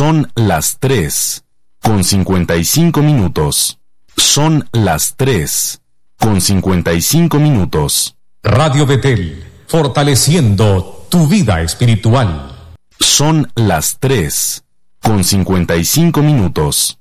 Son las 3:55. Son las 3:55. Radio Betel, fortaleciendo tu vida espiritual. Son las 3:55.